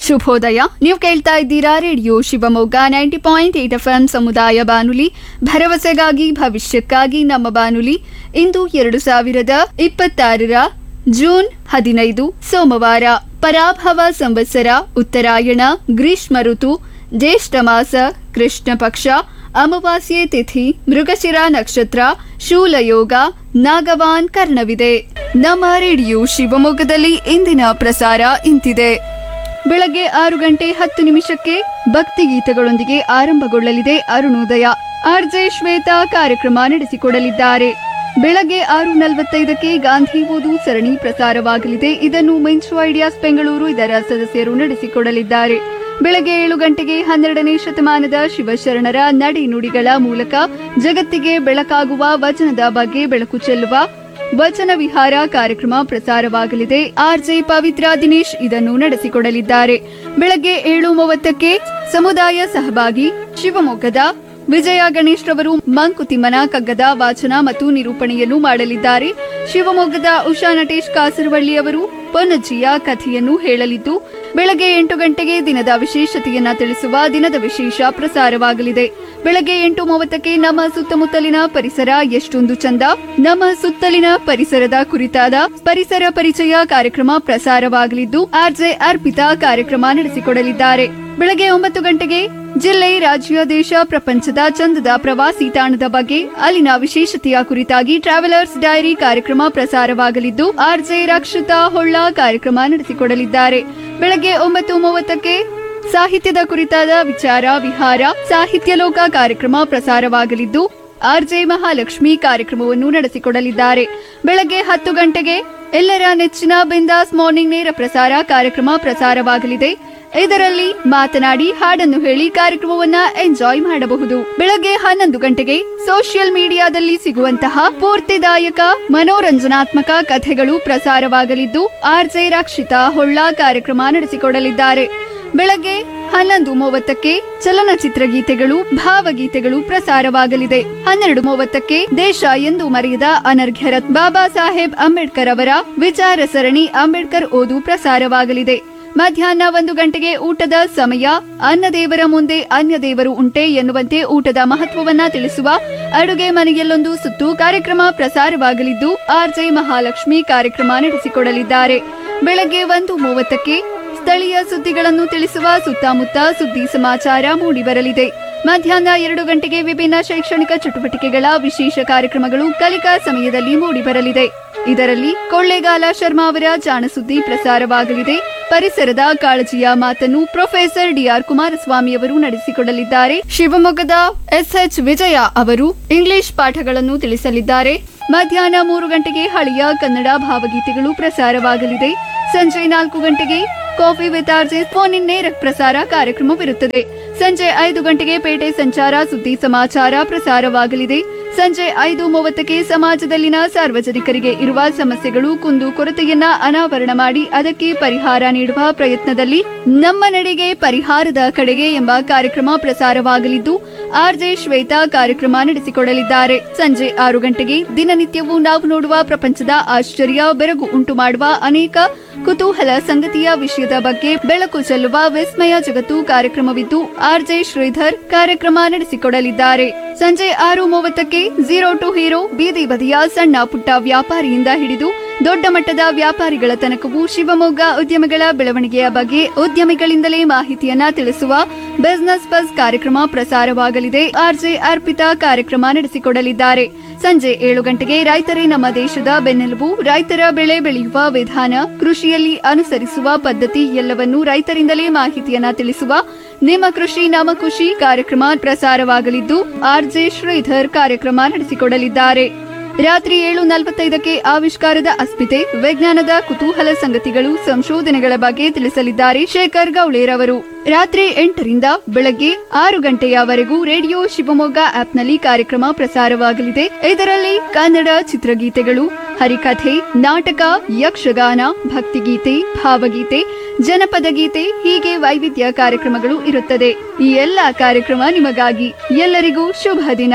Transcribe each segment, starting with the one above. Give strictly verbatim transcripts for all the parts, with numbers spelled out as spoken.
ಶುಭೋದಯ. ನೀವು ಕೇಳ್ತಾ ಇದ್ದೀರಾ radio Shivamogga ninety point eight F M ಸಮುದಾಯ ಬಾನುಲಿ, ಭರವಸೆಗಾಗಿ ಭವಿಷ್ಯಕ್ಕಾಗಿ ನಮ್ಮ ಬಾನುಲಿ. ಇಂದು ಎರಡು ಸಾವಿರದ ಇಪ್ಪತ್ತಾರರ ಜೂನ್ ಹದಿನೈದು ಸೋಮವಾರ, ಪರಾಭವ ಸಂವತ್ಸರ, ಉತ್ತರಾಯಣ, ಗ್ರೀಷ್ಮ ಋತು, ಜ್ಯೇಷ್ಠ ಮಾಸ, ಕೃಷ್ಣ ಪಕ್ಷ, ಅಮಾವಾಸ್ಯೆ ತಿಥಿ, ಮೃಗಶಿರ ನಕ್ಷತ್ರ, ಶೂಲಯೋಗ, ನಾಗವಾನ್ ಕರ್ಣವಿದೆ. ನಮ್ಮ ರೇಡಿಯೋ ಶಿವಮೊಗ್ಗದಲ್ಲಿ ಇಂದಿನ ಪ್ರಸಾರ ಇಂತಿದೆ. ಬೆಳಗ್ಗೆ ಆರು ಗಂಟೆ ಹತ್ತು ನಿಮಿಷಕ್ಕೆ ಭಕ್ತಿಗೀತೆಗಳೊಂದಿಗೆ ಆರಂಭಗೊಳ್ಳಲಿದೆ ಅರುಣೋದಯ. ಆರ್ಜೆ ಶ್ವೇತಾ ಕಾರ್ಯಕ್ರಮ ನಡೆಸಿಕೊಡಲಿದ್ದಾರೆ. ಬೆಳಗ್ಗೆ ಆರು ನಲವತ್ತೈದಕ್ಕೆ ಗಾಂಧಿ ಓದು ಸರಣಿ ಪ್ರಸಾರವಾಗಲಿದೆ. ಇದನ್ನು ಮೆನ್ಸ್ ಐಡಿಯಾಸ್ ಬೆಂಗಳೂರು ಇದರ ಸದಸ್ಯರು ನಡೆಸಿಕೊಡಲಿದ್ದಾರೆ. ಬೆಳಗ್ಗೆ ಏಳು ಗಂಟೆಗೆ ಹನ್ನೆರಡನೇ ಶತಮಾನದ ಶಿವಶರಣರ ನಡೆ ನುಡಿಗಳ ಮೂಲಕ ಜಗತ್ತಿಗೆ ಬೆಳಕಾಗುವ ವಚನದ ಬಗ್ಗೆ ಬೆಳಕು ಚೆಲ್ಲುವ ವಚನ ವಿಹಾರ ಕಾರ್ಯಕ್ರಮ ಪ್ರಸಾರವಾಗಲಿದೆ. ಆರ್ಜೆ ಪವಿತ್ರ ದಿನೇಶ್ ಇದನ್ನು ನಡೆಸಿಕೊಡಲಿದ್ದಾರೆ. ಬೆಳಗ್ಗೆ ಏಳು ಮೂವತ್ತಕ್ಕೆ ಸಮುದಾಯ ಸಹಭಾಗಿ ಶಿವಮೊಗ್ಗದ ವಿಜಯ ಗಣೇಶ್ ರವರು ಮಂಕುತಿಮ್ಮನ ಕಗ್ಗದ ವಾಚನ ಮತ್ತು ನಿರೂಪಣೆಯನ್ನು ಮಾಡಲಿದ್ದಾರೆ. ಶಿವಮೊಗ್ಗದ ಉಷಾ ನಟೇಶ್ ಕಾಸರವಳ್ಳಿ ಅವರು ಪೊನ್ನಜ್ಜಿಯ ಕಥೆಯನ್ನು ಹೇಳಲಿದ್ದು, ಬೆಳಗ್ಗೆ ಎಂಟು ಗಂಟೆಗೆ ದಿನದ ವಿಶೇಷತೆಯನ್ನ ತಿಳಿಸುವ ದಿನದ ವಿಶೇಷ ಪ್ರಸಾರವಾಗಲಿದೆ. ಬೆಳಗ್ಗೆ ಎಂಟು ಮೂವತ್ತಕ್ಕೆ ನಮ್ಮ ಸುತ್ತಮುತ್ತಲಿನ ಪರಿಸರ ಎಷ್ಟೊಂದು ಚಂದ, ನಮ್ಮ ಸುತ್ತಲಿನ ಪರಿಸರದ ಕುರಿತಾದ ಪರಿಸರ ಪರಿಚಯ ಕಾರ್ಯಕ್ರಮ ಪ್ರಸಾರವಾಗಲಿದ್ದು, ಆರ್ಜೆ ಅರ್ಪಿತಾ ಕಾರ್ಯಕ್ರಮ ನಡೆಸಿಕೊಡಲಿದ್ದಾರೆ. ಬೆಳಗ್ಗೆ ಒಂಬತ್ತು ಗಂಟೆಗೆ ಜಿಲ್ಲೆ, ರಾಜ್ಯ, ದೇಶ, ಪ್ರಪಂಚದ ಚಂದದ ಪ್ರವಾಸಿ ತಾಣದ ಬಗ್ಗೆ, ಅಲ್ಲಿನ ವಿಶೇಷತೆಯ ಕುರಿತಾಗಿ ಟ್ರಾವೆಲರ್ಸ್ ಡೈರಿ ಕಾರ್ಯಕ್ರಮ ಪ್ರಸಾರವಾಗಲಿದ್ದು, ಆರ್ಜೆ ರಕ್ಷಿತಾ ಹೊಳ್ಳ ಕಾರ್ಯಕ್ರಮ ನಡೆಸಿಕೊಡಲಿದ್ದಾರೆ. ಬೆಳಗ್ಗೆ ಒಂಬತ್ತು ಮೂವತ್ತಕ್ಕೆ ಸಾಹಿತ್ಯದ ಕುರಿತಾದ ವಿಚಾರ ವಿಹಾರ ಸಾಹಿತ್ಯ ಲೋಕ ಕಾರ್ಯಕ್ರಮ ಪ್ರಸಾರವಾಗಲಿದ್ದು, ಆರ್ಜೆ ಮಹಾಲಕ್ಷ್ಮಿ ಕಾರ್ಯಕ್ರಮವನ್ನು ನಡೆಸಿಕೊಡಲಿದ್ದಾರೆ. ಬೆಳಗ್ಗೆ ಹತ್ತು ಗಂಟೆಗೆ ಎಲ್ಲರ ನೆಚ್ಚಿನ ಬಿಂದಾಸ್ ಮಾರ್ನಿಂಗ್ ನೇರ ಪ್ರಸಾರ ಕಾರ್ಯಕ್ರಮ ಪ್ರಸಾರವಾಗಲಿದೆ. ಇದರಲ್ಲಿ ಮಾತನಾಡಿ ಹಾಡನ್ನು ಹೇಳಿ ಕಾರ್ಯಕ್ರಮವನ್ನ ಎಂಜಾಯ್ ಮಾಡಬಹುದು. ಬೆಳಗ್ಗೆ ಹನ್ನೊಂದು ಗಂಟೆಗೆ ಸೋಷಿಯಲ್ ಮೀಡಿಯಾದಲ್ಲಿ ಸಿಗುವಂತಹ ಸ್ಫೂರ್ತಿದಾಯಕ ಮನೋರಂಜನಾತ್ಮಕ ಕಥೆಗಳು ಪ್ರಸಾರವಾಗಲಿದ್ದು, ಆರ್ಜೆ ರಕ್ಷಿತಾ ಹೊಳ್ಳ ಕಾರ್ಯಕ್ರಮ ನಡೆಸಿಕೊಡಲಿದ್ದಾರೆ. ಬೆಳಗ್ಗೆ ಹನ್ನೊಂದು ಮೂವತ್ತಕ್ಕೆ ಚಲನಚಿತ್ರ ಗೀತೆಗಳು, ಭಾವಗೀತೆಗಳು ಪ್ರಸಾರವಾಗಲಿದೆ. ಹನ್ನೆರಡು ಮೂವತ್ತಕ್ಕೆ ದೇಶ ಎಂದು ಮರೆಯದ ಅನರ್ಘ್ಯ ಬಾಬಾ ಸಾಹೇಬ್ ಅಂಬೇಡ್ಕರ್ ಅವರ ವಿಚಾರ ಸರಣಿ ಅಂಬೇಡ್ಕರ್ ಓದು ಪ್ರಸಾರವಾಗಲಿದೆ. ಮಧ್ಯಾಹ್ನ ಒಂದು ಗಂಟೆಗೆ ಊಟದ ಸಮಯ, ಅನ್ನದೇವರ ಮುಂದೆ ಅನ್ಯ ದೇವರು ಉಂಟೆ ಎನ್ನುವಂತೆ ಊಟದ ಮಹತ್ವವನ್ನ ತಿಳಿಸುವ ಅಡುಗೆ ಮನೆಯಲ್ಲೊಂದು ಸುತ್ತು ಕಾರ್ಯಕ್ರಮ ಪ್ರಸಾರವಾಗಲಿದ್ದು, ಆರ್ಜೆ ಮಹಾಲಕ್ಷ್ಮಿ ಕಾರ್ಯಕ್ರಮ ನಡೆಸಿಕೊಡಲಿದ್ದಾರೆ. ಬೆಳಗ್ಗೆ ಒಂದು ಮೂವತ್ತಕ್ಕೆ ಸ್ಥಳೀಯ ಸುದ್ದಿಗಳನ್ನು ತಿಳಿಸುವ ಸುತ್ತಮುತ್ತ ಸುದ್ದಿ ಸಮಾಚಾರ ಮೂಡಿಬರಲಿದೆ. ಮಧ್ಯಾಹ್ನ ಎರಡು ಗಂಟೆಗೆ ವಿಭಿನ್ನ ಶೈಕ್ಷಣಿಕ ಚಟುವಟಿಕೆಗಳ ವಿಶೇಷ ಕಾರ್ಯಕ್ರಮಗಳು ಕಲಿಕಾ ಸಮಯದಲ್ಲಿ ಮೂಡಿಬರಲಿದೆ. ಇದರಲ್ಲಿ ಕೊಳ್ಳೇಗಾಲ ಶರ್ಮಾ ಅವರ ಜಾಣಸುದ್ದಿ ಪ್ರಸಾರವಾಗಲಿದೆ. ಪರಿಸರದ ಕಾಳಜಿಯ ಮಾತನ್ನು ಪ್ರೊಫೆಸರ್ ಡಿಆರ್ ಕುಮಾರಸ್ವಾಮಿ ಅವರು ನಡೆಸಿಕೊಡಲಿದ್ದಾರೆ. ಶಿವಮೊಗ್ಗದ ಎಸ್ಎಚ್ ವಿಜಯ ಅವರು ಇಂಗ್ಲಿಷ್ ಪಾಠಗಳನ್ನು ತಿಳಿಸಲಿದ್ದಾರೆ. ಮಧ್ಯಾಹ್ನ ಮೂರು ಗಂಟೆಗೆ ಹಳೆಯ ಕನ್ನಡ ಭಾವಗೀತೆಗಳು ಪ್ರಸಾರವಾಗಲಿದೆ. ಸಂಜೆ ನಾಲ್ಕು ಗಂಟೆಗೆ coffee with RJ phone in ನೇರ ಪ್ರಸಾರ ಕಾರ್ಯಕ್ರಮವಿರುತ್ತದೆ. ಸಂಜೆ ಐದು ಗಂಟೆಗೆ ಪೇಟೆ ಸಂಚಾರ ಸುದ್ದಿ ಸಮಾಚಾರ ಪ್ರಸಾರವಾಗಲಿದೆ. ಸಂಜೆ ಐದು ಮೂವತ್ತಕ್ಕೆ ಸಮಾಜದಲ್ಲಿನ ಸಾರ್ವಜನಿಕರಿಗೆ ಇರುವ ಸಮಸ್ಯೆಗಳು, ಕುಂದು ಕೊರತೆಯನ್ನ ಅನಾವರಣ ಮಾಡಿ ಅದಕ್ಕೆ ಪರಿಹಾರ ನೀಡುವ ಪ್ರಯತ್ನದಲ್ಲಿ ನಮ್ಮ ನಡೆಗೆ ಪರಿಹಾರದ ಕಡೆಗೆ ಎಂಬ ಕಾರ್ಯಕ್ರಮ ಪ್ರಸಾರವಾಗಲಿದ್ದು, ಆರ್ಜೆ ಶ್ವೇತಾ ಕಾರ್ಯಕ್ರಮ ನಡೆಸಿಕೊಡಲಿದ್ದಾರೆ. ಸಂಜೆ ಆರು ಗಂಟೆಗೆ ದಿನನಿತ್ಯವೂ ನಾವು ನೋಡುವ ಪ್ರಪಂಚದ ಆಶ್ಚರ್ಯ, ಬೆರಗು ಉಂಟು ಮಾಡುವ ಅನೇಕ ಕುತೂಹಲ ಸಂಗತಿಯ ವಿಷಯದ ಬಗ್ಗೆ ಬೆಳಕು ಚೆಲ್ಲುವ ವಿಸ್ಮಯ ಜಗತ್ತು ಕಾರ್ಯಕ್ರಮವಿದ್ದು, ಆರ್ಜೆ ಶ್ರೀಧರ್ ಕಾರ್ಯಕ್ರಮ ನಡೆಸಿಕೊಡಲಿದ್ದಾರೆ. ಸಂಜೆ ಆರು ಮೂವತ್ತಕ್ಕೆ ಝೀರೋ ಟು ಹೀರೋ, ಬೀದಿ ಬದಿಯ ಸಣ್ಣ ಪುಟ್ಟ ವ್ಯಾಪಾರಿಯಿಂದ ಹಿಡಿದು ದೊಡ್ಡ ಮಟ್ಟದ ವ್ಯಾಪಾರಿಗಳ ತನಕವೂ ಶಿವಮೊಗ್ಗ ಉದ್ಯಮಿಗಳ ಬೆಳವಣಿಗೆಯ ಬಗ್ಗೆ ಉದ್ಯಮಿಗಳಿಂದಲೇ ಮಾಹಿತಿಯನ್ನ ತಿಳಿಸುವ ಬಿಸಿನೆಸ್ ಬಸ್ ಕಾರ್ಯಕ್ರಮ ಪ್ರಸಾರವಾಗಲಿದೆ. ಆರ್ಜೆ ಅರ್ಪಿತಾ ಕಾರ್ಯಕ್ರಮ ನಡೆಸಿಕೊಡಲಿದ್ದಾರೆ. ಸಂಜೆ ಏಳು ಗಂಟೆಗೆ ರೈತರೇ ನಮ್ಮ ದೇಶದ ಬೆನ್ನೆಲುಬು, ರೈತರ ಬೆಳೆ ಬೆಳೆಯುವ ವಿಧಾನ, ಕೃಷಿಯಲ್ಲಿ ಅನುಸರಿಸುವ ಪದ್ಧತಿ ಎಲ್ಲವನ್ನೂ ರೈತರಿಂದಲೇ ಮಾಹಿತಿಯನ್ನ ತಿಳಿಸುವ ನಿಮ್ಮ ಕೃಷಿ ನಮ್ಮ ಖುಷಿ ಕಾರ್ಯಕ್ರಮ ಪ್ರಸಾರವಾಗಲಿದ್ದು, ಆರ್ಜೆ ಶ್ರೀಧರ್ ಕಾರ್ಯಕ್ರಮ ನಡೆಸಿಕೊಡಲಿದ್ದಾರೆ. ರಾತ್ರಿ ಏಳು ನಲವತ್ತೈದಕ್ಕೆ ಆವಿಷ್ಕಾರದ ಅಸ್ಮಿತೆ, ವಿಜ್ಞಾನದ ಕುತೂಹಲ ಸಂಗತಿಗಳು, ಸಂಶೋಧನೆಗಳ ಬಗ್ಗೆ ತಿಳಿಸಲಿದ್ದಾರೆ ಶೇಖರ್ ಗೌಳೇರವರು. ರಾತ್ರಿ ಎಂಟರಿಂದ ಬೆಳಗ್ಗೆ ಆರು ಗಂಟೆಯವರೆಗೂ ರೇಡಿಯೋ ಶಿವಮೊಗ್ಗ ಆಪ್ನಲ್ಲಿ ಕಾರ್ಯಕ್ರಮ ಪ್ರಸಾರವಾಗಲಿದೆ. ಇದರಲ್ಲಿ ಕನ್ನಡ ಚಿತ್ರಗೀತೆಗಳು, ಹರಿಕಥೆ, ನಾಟಕ, ಯಕ್ಷಗಾನ, ಭಕ್ತಿಗೀತೆ, ಭಾವಗೀತೆ, ಜನಪದ ಗೀತೆ ಹೀಗೆ ವೈವಿಧ್ಯ ಕಾರ್ಯಕ್ರಮಗಳು ಇರುತ್ತದೆ. ಈ ಎಲ್ಲಾ ಕಾರ್ಯಕ್ರಮ ನಿಮಗಾಗಿ. ಎಲ್ಲರಿಗೂ ಶುಭ ದಿನ.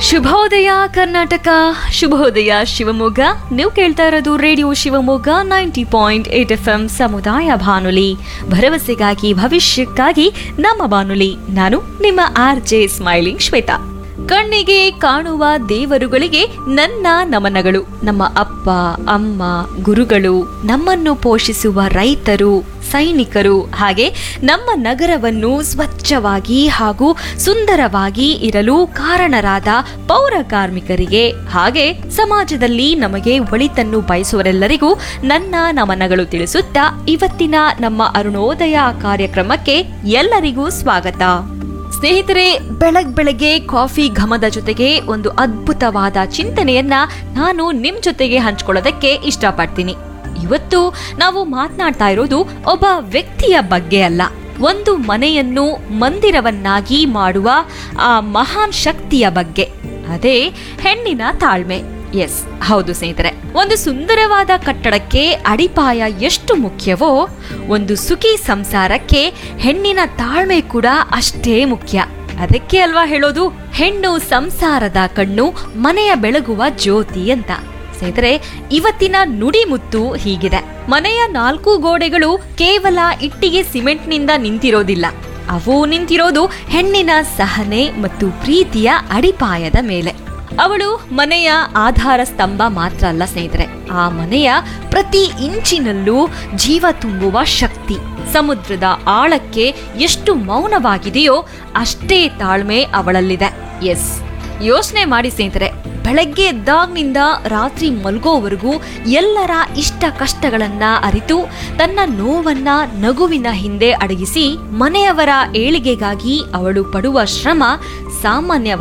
ಶುಭೋದಯ ಕರ್ನಾಟಕ, ಶುಭೋದಯ ಶಿವಮೊಗ್ಗ. ನೀವು ಕೇಳ್ತಾ ಇರೋದು radio Shivamogga ninety point eight F M ಸಮುದಾಯ ಬಾನುಲಿ, ಭರವಸೆಗಾಗಿ ಭವಿಷ್ಯಕ್ಕಾಗಿ ನಮ್ಮ ಬಾನುಲಿ. ನಾನು ನಿಮ್ಮ ಆರ್ ಜೆ ಸ್ಮೈಲಿಂಗ್ ಶ್ವೇತಾ. ಕಣ್ಣಿಗೆ ಕಾಣುವ ದೇವರುಗಳಿಗೆ ನನ್ನ ನಮನಗಳು. ನಮ್ಮ ಅಪ್ಪ ಅಮ್ಮ, ಗುರುಗಳು, ನಮ್ಮನ್ನು ಪೋಷಿಸುವ ರೈತರು, ಸೈನಿಕರು, ಹಾಗೆ ನಮ್ಮ ನಗರವನ್ನು ಸ್ವಚ್ಛವಾಗಿ ಹಾಗೂ ಸುಂದರವಾಗಿ ಇರಲು ಕಾರಣರಾದ ಪೌರ ಕಾರ್ಮಿಕರಿಗೆ, ಹಾಗೆ ಸಮಾಜದಲ್ಲಿ ನಮಗೆ ಒಳಿತನ್ನು ಬಯಸುವರೆಲ್ಲರಿಗೂ ನನ್ನ ನಮನಗಳು ತಿಳಿಸುತ್ತಾ ಇವತ್ತಿನ ನಮ್ಮ ಅರುಣೋದಯ ಕಾರ್ಯಕ್ರಮಕ್ಕೆ ಎಲ್ಲರಿಗೂ ಸ್ವಾಗತ. ಸ್ನೇಹಿತರೆ, ಬೆಳಗ್ ಬೆಳಗ್ಗೆ ಕಾಫಿ ಘಮದ ಜೊತೆಗೆ ಒಂದು ಅದ್ಭುತವಾದ ಚಿಂತನೆಯನ್ನ ನಾನು ನಿಮ್ ಜೊತೆಗೆ ಹಂಚ್ಕೊಳ್ಳೋದಕ್ಕೆ ಇಷ್ಟಪಡ್ತೀನಿ. ಇವತ್ತು ನಾವು ಮಾತನಾಡ್ತಾ ಇರೋದು ಒಬ್ಬ ವ್ಯಕ್ತಿಯ ಬಗ್ಗೆ ಅಲ್ಲ, ಒಂದು ಮನೆಯನ್ನು ಮಂದಿರವನ್ನಾಗಿ ಮಾಡುವ ಆ ಮಹಾನ್ ಶಕ್ತಿಯ ಬಗ್ಗೆ. ಅದೇ ಹೆಣ್ಣಿನ ತಾಳ್ಮೆ. ಎಸ್, ಹೌದು ಸ್ನೇಹಿತರೆ, ಒಂದು ಸುಂದರವಾದ ಕಟ್ಟಡಕ್ಕೆ ಅಡಿಪಾಯ ಎಷ್ಟು ಮುಖ್ಯವೋ, ಒಂದು ಸುಖಿ ಸಂಸಾರಕ್ಕೆ ಹೆಣ್ಣಿನ ತಾಳ್ಮೆ ಕೂಡ ಅಷ್ಟೇ ಮುಖ್ಯ. ಅದಕ್ಕೆ ಅಲ್ವಾ ಹೇಳೋದು, ಹೆಣ್ಣು ಸಂಸಾರದ ಕಣ್ಣು, ಮನೆಯ ಬೆಳಗುವ ಜ್ಯೋತಿ ಅಂತ. ಸ್ನೇಹಿತರೆ, ಇವತ್ತಿನ ನುಡಿಮುತ್ತು ಹೀಗಿದೆ: ಮನೆಯ ನಾಲ್ಕು ಗೋಡೆಗಳು ಕೇವಲ ಇಟ್ಟಿಗೆ ಸಿಮೆಂಟ್ನಿಂದ ನಿಂತಿರೋದಿಲ್ಲ, ಅವು ನಿಂತಿರೋದು ಹೆಣ್ಣಿನ ಸಹನೆ ಮತ್ತು ಪ್ರೀತಿಯ ಅಡಿಪಾಯದ ಮೇಲೆ. ಅವಳು ಮನೆಯ ಆಧಾರ ಸ್ತಂಭ ಮಾತ್ರ ಅಲ್ಲ ಸ್ನೇಹಿತರೆ, ಆ ಮನೆಯ ಪ್ರತಿ ಇಂಚಿನಲ್ಲೂ ಜೀವ ತುಂಬುವ ಶಕ್ತಿ. ಸಮುದ್ರದ ಆಳಕ್ಕೆ ಎಷ್ಟು ಮೌನವಾಗಿದೆಯೋ ಅಷ್ಟೇ ತಾಳ್ಮೆ ಅವಳಲ್ಲಿದೆ. ಎಸ್, ಯೋಚನೆ ಮಾಡಿ ಸ್ನೇಹಿತರೆ, ಬೆಳಗ್ಗೆ ಎದ್ದಾಗ್ನಿಂದ ರಾತ್ರಿ ಮಲ್ಗೋವರೆಗೂ ಎಲ್ಲರ ಇಷ್ಟ ಕಷ್ಟಗಳನ್ನ ಅರಿತು ತನ್ನ ನೋವನ್ನ ನಗುವಿನ ಹಿಂದೆ ಅಡಗಿಸಿ ಮನೆಯವರ ಏಳಿಗೆಗಾಗಿ ಅವಳು ಪಡುವ ಶ್ರಮ ಸಾಮಾನ್ಯ